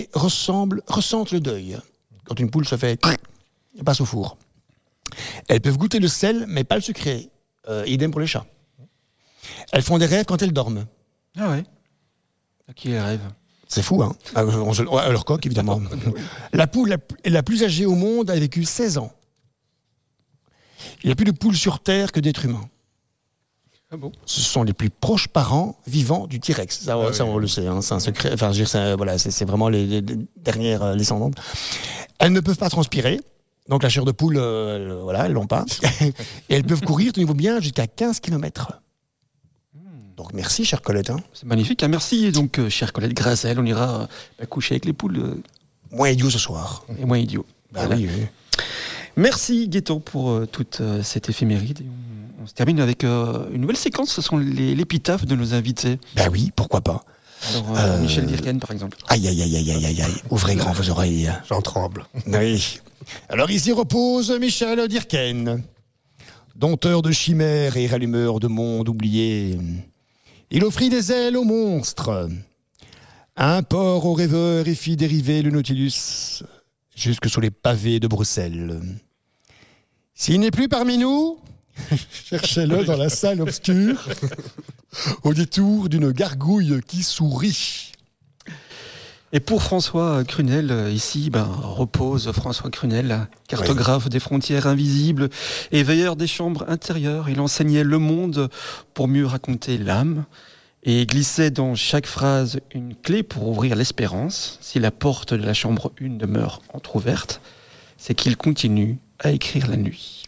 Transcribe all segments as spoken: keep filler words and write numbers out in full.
ressemblent, ressentent le deuil. Quand une poule se fait et passe au four. Elles peuvent goûter le sel, mais pas le sucré. Euh, idem pour les chats. Elles font des rêves quand elles dorment. Ah ouais. À qui elles rêvent? C'est fou, hein. À leur coq, évidemment. La poule la, la plus âgée au monde a vécu seize ans. Il n'y a plus de poules sur Terre que d'êtres humains. Ah bon? Ce sont les plus proches parents vivants du T-Rex. Ça, ah ça oui. on le sait, hein, c'est un secret. Enfin, je veux dire, c'est, voilà, c'est, c'est vraiment les, les dernières euh, descendantes. Elles ne peuvent pas transpirer. Donc la chair de poule, euh, voilà, elles l'ont pas. Et elles peuvent courir, tenez-vous bien, jusqu'à quinze kilomètres. Donc merci, chère Colette. Hein. C'est magnifique, hein, merci. Donc, euh, chère Colette, grâce à elle, on ira euh, coucher avec les poules. Euh, moins idiot ce soir. Et moins idiot. Bah voilà. oui, oui. Merci Gaëtan pour euh, toute euh, cette éphéméride. Et on, on se termine avec euh, une nouvelle séquence, ce sont les, l'épitaphe de nos invités. Bah oui, pourquoi pas. Alors, euh, Euh, Michel Dirken, par exemple. Aïe, aïe, aïe, aïe, aïe, aïe, aïe. Ouvrez grand vos oreilles. J'en tremble. Oui. Alors ici repose Michel Dirken, dompteur de chimères et rallumeur de mondes oubliés. Il offrit des ailes aux monstres, un port aux rêveurs et fit dériver le Nautilus jusque sous les pavés de Bruxelles. S'il n'est plus parmi nous, cherchez-le dans la salle obscure, au détour d'une gargouille qui sourit. Et pour François Crunel, ici, ben, repose François Crunel, cartographe oui. des frontières invisibles et veilleur des chambres intérieures. Il enseignait le monde pour mieux raconter l'âme et glissait dans chaque phrase une clé pour ouvrir l'espérance. Si la porte de la chambre une demeure entr'ouverte, c'est qu'il continue à écrire la nuit.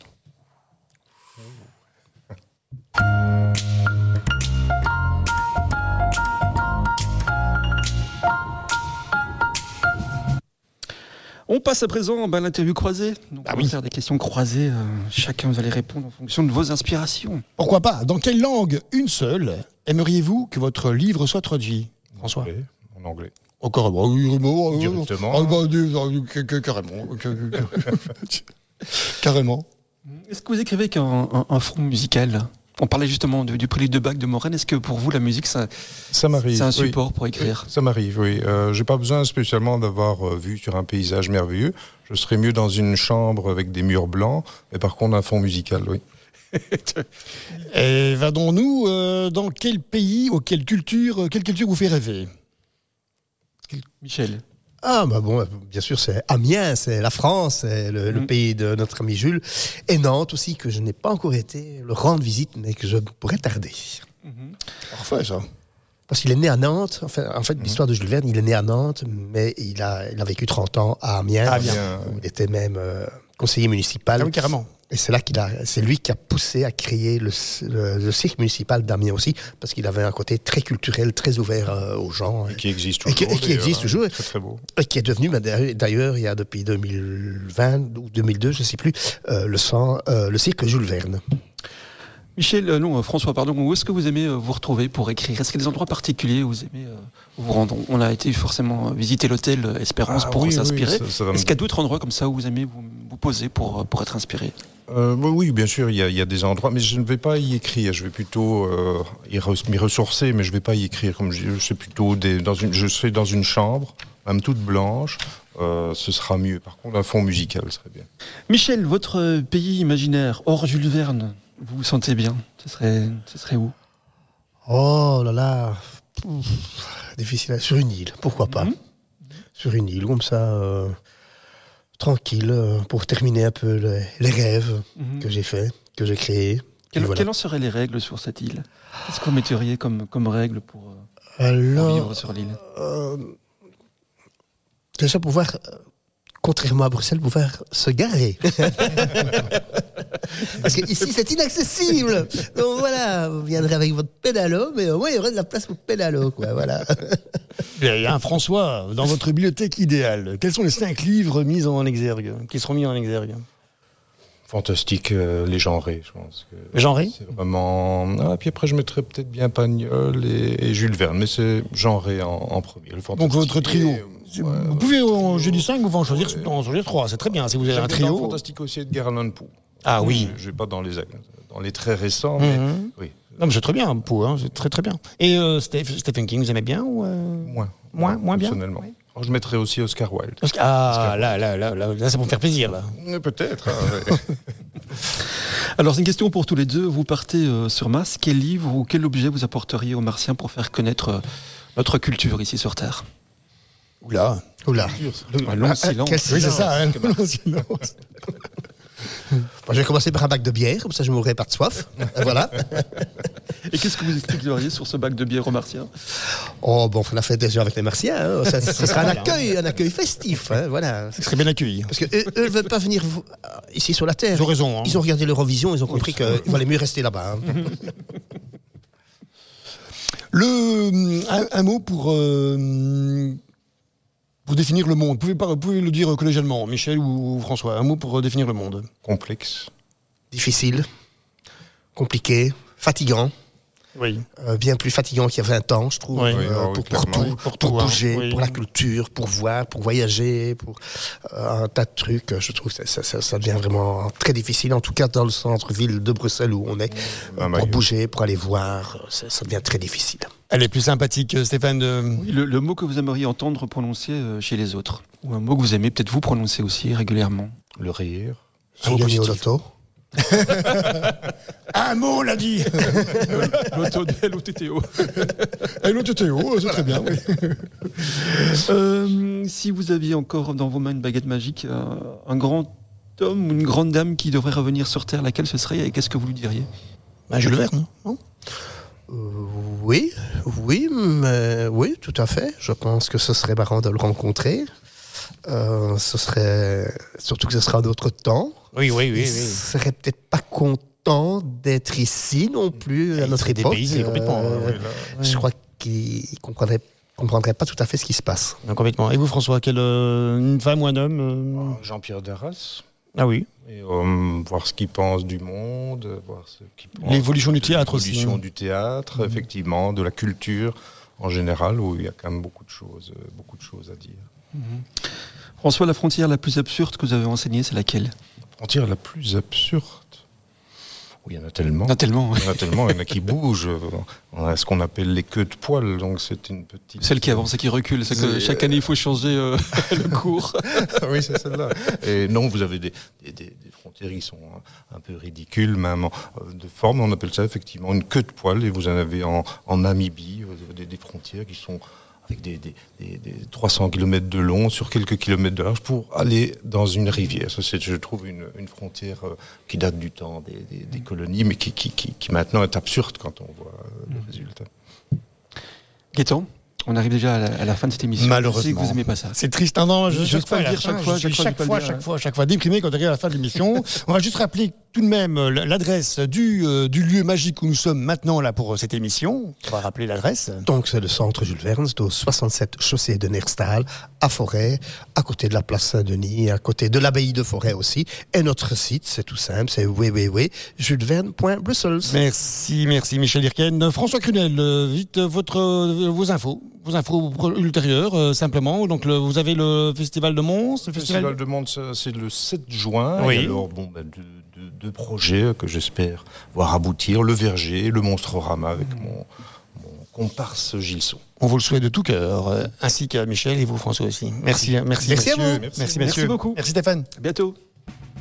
On passe à présent ben, à l'interview croisée. Donc, ah on oui. va faire des questions croisées. Euh, chacun, vous allez répondre en fonction de vos inspirations. Pourquoi pas? Dans quelle langue, une seule, aimeriez-vous que votre livre soit traduit, François? Oui, en anglais. Oh, carrément, oui, oui, Directement. Ah, bah, carrément. Carrément. Est-ce que vous écrivez avec un, un, un front musical? On parlait justement du, du prélude de Bach de Morène. Est-ce que pour vous, la musique, ça, ça m'arrive, c'est un oui. support pour écrire? Ça m'arrive, oui. Euh, j'ai pas besoin spécialement d'avoir euh, vu sur un paysage merveilleux. Je serais mieux dans une chambre avec des murs blancs, mais par contre un fond musical, oui. Et vadons-nous euh, dans quel pays ou quelle culture, quelle culture vous fait rêver? Michel. Ah, bah bon, bien sûr, c'est Amiens, c'est la France, c'est le, mmh. le pays de notre ami Jules. Et Nantes aussi, que je n'ai pas encore été le rendre visite, mais que je pourrais tarder. Mmh. Parfait, ça. Parce qu'il est né à Nantes. Enfin, en fait, mmh. l'histoire de Jules Verne, il est né à Nantes, mais il a, il a vécu trente ans à Amiens. Ah, bien. Où il était même euh, conseiller municipal. Ah oui, carrément. Et c'est là qu'il a, c'est lui qui a poussé à créer le, le, le cirque municipal d'Amiens aussi, parce qu'il avait un côté très culturel, très ouvert euh, aux gens. Et qui existe toujours. Et qui, et qui existe toujours. Très, très beau. Et qui est devenu, bah, d'ailleurs, il y a depuis deux mille vingt ou deux mille deux, je ne sais plus, euh, le, sang, euh, le cirque Jules Verne. Michel, euh, non, François, pardon, où est-ce que vous aimez euh, vous retrouver pour écrire? Est-ce qu'il y a des endroits particuliers où vous aimez euh, vous rendre? On a été forcément visiter l'hôtel Espérance ah, pour oui, s'inspirer. Oui, ça, ça est-ce qu'il y a d'autres endroits comme ça où vous aimez vous, vous poser pour, pour être inspiré? Euh, oui, bien sûr, il y, a, il y a des endroits, mais je ne vais pas y écrire. Je vais plutôt euh, y re- m'y ressourcer, mais je ne vais pas y écrire. Comme je, je, plutôt des, dans une, je serai dans une chambre, même toute blanche, euh, ce sera mieux. Par contre, un fond musical serait bien. Michel, votre pays imaginaire, hors Jules Verne, vous vous sentez bien? Ce serait, ce serait où? Oh là là, Pouf, difficile. Sur une île, pourquoi pas? Mmh. Sur une île, comme ça... Euh... tranquille, euh, pour terminer un peu les, les rêves mmh. que j'ai faits, que j'ai créés. Quelles voilà. en seraient les règles sur cette île? Qu'est-ce que vous metteriez comme, comme règle pour, euh, Alors, pour vivre sur l'île? euh, Déjà pouvoir, euh, contrairement à Bruxelles, pouvoir se garer. Parce qu'ici, c'est inaccessible. Donc voilà, vous viendrez avec votre pédalo, mais au moins, il y aurait de la place pour pédalo, quoi, voilà. Bien, François, dans votre bibliothèque idéale, quels sont les cinq livres mis en exergue, qui seront mis en exergue? Fantastique, euh, les genrés, je pense. Que genrés? C'est vraiment... Ah, puis après, je mettrais peut-être bien Pagnol et, et Jules Verne, mais c'est genré en, en premier. Le donc votre trio. Et, ouais, vous pouvez, en jeudi cinq, vous pouvez en choisir, ouais. en choisir trois, c'est très bien. Si vous avez un trio... Fantastique aussi Edgar Allan Poe. Ah oui. Je ne vais pas dans les, dans les très récents, mm-hmm. mais oui. Non, mais c'est très bien, Poe, hein, c'est très très bien. Et euh, Stephen King, vous aimez bien ou euh... Moins. Moins, moins bien. Personnellement. Oui. Je mettrais aussi Oscar Wilde. Oscar- Ah, là, là, là, là, là, c'est pour me faire plaisir, là. Euh, Peut-être. hein, ouais. Alors, c'est une question pour tous les deux. Vous partez euh, sur Mars. Quel livre ou quel objet vous apporteriez aux Martiens pour faire connaître euh, notre culture ici sur Terre? Oula. Oula. Un long Ah, silence. quel Oui, c'est silence. ça, hein, le silence. Bon, je vais commencer par un bac de bière, comme ça je mourrai pas de soif. Voilà. Et qu'est-ce que vous expliqueriez sur ce bac de bière aux Martiens? Oh, bon, on fait la fête déjà avec les Martiens. Hein. Ça, ce sera un accueil, un accueil festif. Hein, voilà. Ils seraient bien accueillis. Parce qu'eux, eux ne veulent pas venir vo- ici sur la Terre. Ils ont raison. Hein. Ils ont regardé l'Eurovision, ils ont compris qu'il valait mieux rester là-bas. Hein. Le, un, un mot pour, euh, pour définir le monde. Vous pouvez, pas, vous pouvez le dire collégialement, Michel ou François. Un mot pour définir le monde. Complexe. Difficile, compliqué, fatigant. Oui. Euh, bien plus fatigant qu'il y a vingt ans, je trouve. Oui. euh, Oui, ah oui, pour, pour clairement. tout, Oui, pour pour tout, hein. bouger, Oui. pour la culture, pour voir, pour voyager, pour euh, un tas de trucs. Je trouve que ça, ça, ça devient vraiment très difficile, en tout cas dans le centre-ville de Bruxelles où on est. Ah, Euh, pour Maillot. bouger, pour aller voir, ça, ça devient très difficile. Elle est plus sympathique, Stéphane. De... Oui, le, le mot que vous aimeriez entendre prononcer euh, chez les autres. Ou un mot que vous aimez peut-être vous prononcer aussi régulièrement. Le rire. J'ai mot gagné au positif. loto. Un mot, l'a dit. L'auto de l'O T T O. Et l'autre Théo, c'est très bien. Oui. Euh, si vous aviez encore dans vos mains une baguette magique, euh, un grand homme ou une grande dame qui devrait revenir sur Terre, laquelle ce serait et qu'est-ce que vous lui diriez? Ben, Jules Verne, non? Euh, oui, oui, mais oui, tout à fait. Je pense que ce serait marrant de le rencontrer. Euh, ce serait surtout que ce sera un autre temps. Oui, oui, oui. Il serait peut-être pas content d'être ici non plus à Il notre serait époque. dépaysé complètement, Euh, ouais, Je crois qu'il comprendrait, comprendrait pas tout à fait ce qui se passe. Non, complètement. Et vous, François, quelle, euh, une femme ou un homme euh, Jean-Pierre Darras. Ah oui. Et, euh, voir ce qu'il pense du monde, voir ce qu'il pense L'évolution du de théâtre aussi, l'évolution hein. du théâtre, effectivement, de la culture en général, où il y a quand même beaucoup de choses, euh, beaucoup de choses à dire. François, la frontière la plus absurde que vous avez enseignée, c'est laquelle? La frontière la plus absurde. Oui, il y en a tellement. Il y en a tellement. Il y en a tellement, il y en a qui bougent. On a ce qu'on appelle les queues de poil, donc c'est une petite. Celle qui avance et qui recule, c'est que C'est- chaque année il faut changer euh, le cours. Oui, c'est celle-là. Et non, vous avez des, des, des- des frontières qui sont un, un peu ridicules, même en- de forme. On appelle ça effectivement une queue de poil. Et vous en avez en, en Namibie, vous avez des, des frontières qui sont avec des, des, des, des trois cents kilomètres de long sur quelques kilomètres de large pour aller dans une rivière. Ça, c'est, je trouve, une, une frontière euh, qui date du temps des, des, des colonies, mais qui, qui, qui, qui maintenant est absurde quand on voit euh, le résultat. Gaëtan, on arrive déjà à la, à la fin de cette émission. Malheureusement. Je sais que vous n'aimez pas ça. C'est triste. Non, non, je, Je chaque peux fois, le à la dire fin, chaque fois, je suis chaque fois, chaque je peux fois, le dire. chaque fois, chaque fois déprimé quand on arrive à la fin de l'émission. On va juste rappeler tout de même euh, l'adresse du, euh, du lieu magique où nous sommes maintenant là pour euh, cette émission. On va rappeler l'adresse. Donc c'est le centre Jules Verne, c'est au soixante-sept chaussée de Nerstal, à Forêt, à côté de la place Saint-Denis, à côté de l'abbaye de Forêt aussi. Et notre site, c'est tout simple, c'est w w w point jules verne point brussels. Merci, merci Michel Hirken. François Crunel, euh, vite euh, votre, euh, vos infos, vos infos pro- ultérieures euh, simplement. Donc le- vous avez le Festival de Mons, le Le Festival. Festival de Monde, ça, c'est le sept juin. Oui. Et alors, bon, ben, deux, deux- deux projets que j'espère voir aboutir. Le Verger, le Monstrorama avec mon, mon comparse Gilson. On vous le souhaite de tout cœur, euh, ainsi qu'à Michel et vous François aussi. Merci, merci, Merci à messieurs. vous. Merci, Merci. messieurs. Merci beaucoup. Merci Stéphane. À bientôt.